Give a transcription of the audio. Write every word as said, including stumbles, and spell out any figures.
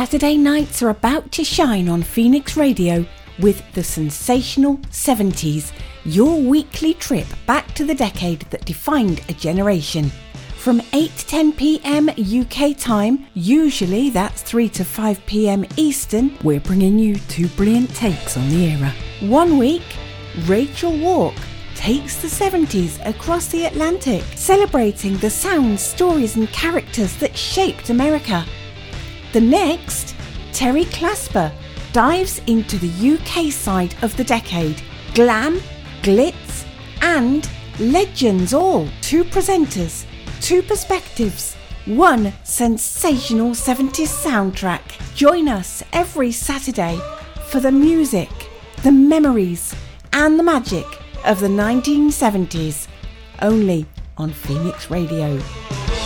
Saturday nights are about to shine on Phoenix Radio with the Sensational seventies, your weekly trip back to the decade that defined a generation. From eight to ten p.m. U K time, usually that's three to five p.m. Eastern, we're bringing you two brilliant takes on the era. One week, Rachel Walk takes the seventies across the Atlantic, celebrating the sounds, stories and characters that shaped America. The next, Terry Clasper dives into the U K side of the decade. Glam, glitz and legends all. Two presenters, two perspectives, one sensational seventies soundtrack. Join us every Saturday for the music, the memories and the magic of the nineteen seventies, only on Phoenix Radio.